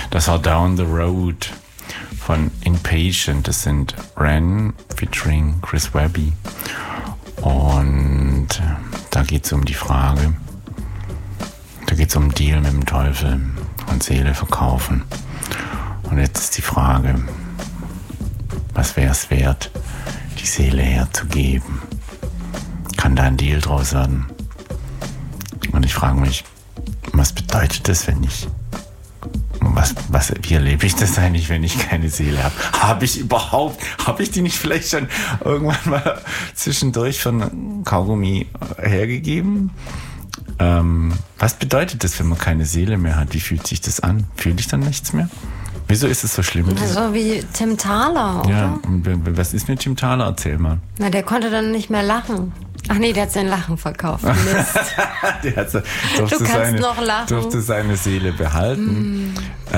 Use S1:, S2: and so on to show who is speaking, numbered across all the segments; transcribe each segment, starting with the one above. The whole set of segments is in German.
S1: Das war Down the Road von Inpatient. Das sind Ren featuring Chris Webby. Und da geht es um die Frage, da geht es um Deal mit dem Teufel und Seele verkaufen. Und jetzt ist die Frage, was wäre es wert, die Seele herzugeben? Kann da ein Deal draus werden? Und ich frage mich, was bedeutet das, wenn ich... Wie erlebe ich das eigentlich, wenn ich keine Seele habe? Habe ich die nicht vielleicht schon irgendwann mal zwischendurch von Kaugummi hergegeben? Was bedeutet das, wenn man keine Seele mehr hat? Wie fühlt sich das an? Fühle ich dann nichts mehr? Wieso ist es so schlimm?
S2: So wie Tim Thaler, oder?
S1: Ja, und was ist mit Tim Thaler? Erzähl mal.
S2: Na, der konnte dann nicht mehr lachen. Ach nee, der hat sein Lachen verkauft. Mist.
S1: Durfte seine Seele behalten.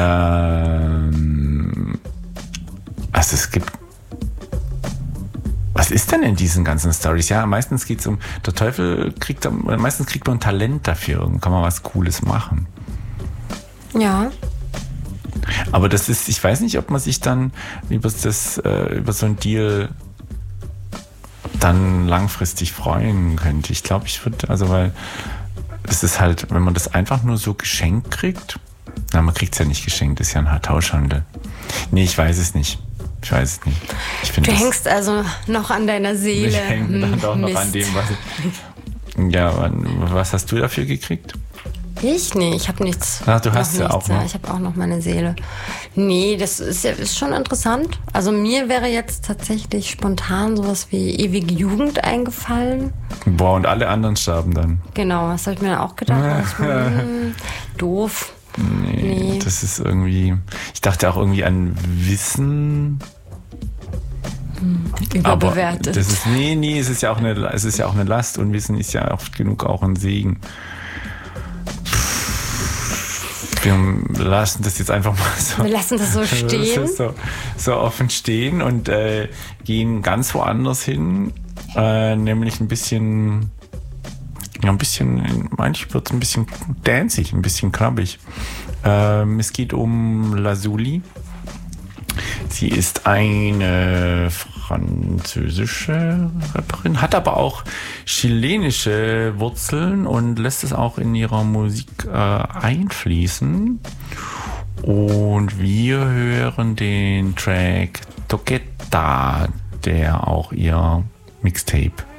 S1: Also es gibt... Was ist denn in diesen ganzen Stories? Ja, meistens geht es um... Der Teufel meistens kriegt man ein Talent dafür und kann man was Cooles machen.
S2: Ja.
S1: Aber das ist... Ich weiß nicht, ob man sich dann über so einen Deal... dann langfristig freuen könnte. Ich glaube, weil es ist halt, wenn man das einfach nur so geschenkt kriegt, man kriegt es ja nicht geschenkt, das ist ja ein Tauschhandel. Nee, ich weiß es nicht.
S2: Du hängst also noch an deiner Seele.
S1: Ich hänge dann doch noch an dem, was hast du dafür gekriegt?
S2: Ich? Nee, ich habe nichts.
S1: Ach, du hast ja auch noch.
S2: Ich habe auch noch meine Seele. Nee, das ist schon interessant. Also mir wäre jetzt tatsächlich spontan sowas wie ewige Jugend eingefallen.
S1: Boah, und alle anderen starben dann.
S2: Genau, das habe ich mir auch gedacht. Doof.
S1: Nee, das ist irgendwie... Ich dachte auch irgendwie an Wissen...
S2: Überbewertet.
S1: Aber das ist, es ist ja auch eine Last und Wissen ist ja oft genug auch ein Segen. Wir lassen das jetzt einfach mal so.
S2: Wir lassen das so stehen.
S1: So offen stehen und gehen ganz woanders hin. Nämlich ein bisschen, manchmal wird es ein bisschen danzig, ein bisschen krabbig. Es geht um Lazuli. Sie ist eine französische Rapperin, hat aber auch chilenische Wurzeln und lässt es auch in ihrer Musik einfließen. Und wir hören den Track Toqueta, der auch ihr Mixtape